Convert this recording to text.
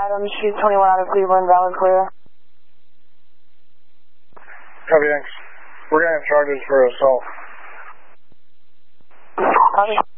Adams, she's 21 out of Cleveland, valid clear. Copy, thanks. We're going to have charges for assault. Copy.